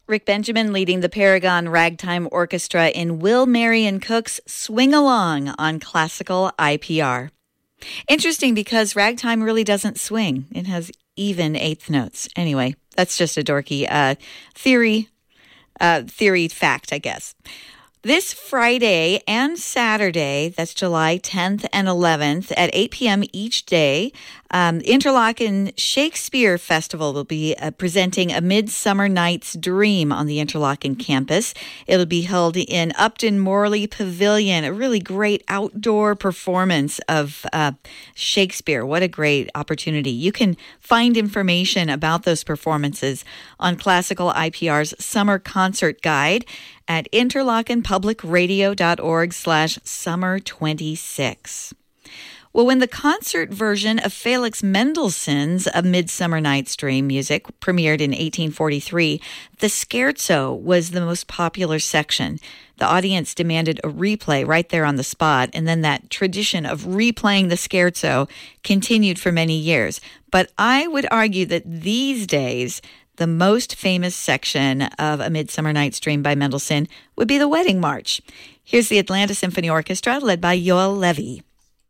Rick Benjamin leading the Paragon Ragtime Orchestra in Will Marion Cook's Swing Along on classical IPR. Interesting because ragtime really doesn't swing. It has even eighth notes. Anyway, that's just a dorky theory fact, I guess. This Friday and Saturday, that's July 10th and 11th at 8 p.m. each day, Interlochen Shakespeare Festival will be presenting A Midsummer Night's Dream on the Interlochen campus. It'll be held in Upton Morley Pavilion, a really great outdoor performance of Shakespeare. What a great opportunity. You can find information about those performances on Classical IPR's Summer Concert Guide at interlochenpublicradio.org/summer26. Well, when the concert version of Felix Mendelssohn's A Midsummer Night's Dream music premiered in 1843, the scherzo was the most popular section. The audience demanded a replay right there on the spot, and then that tradition of replaying the scherzo continued for many years. But I would argue that these days, the most famous section of A Midsummer Night's Dream by Mendelssohn would be the Wedding March. Here's the Atlanta Symphony Orchestra led by Yoel Levy.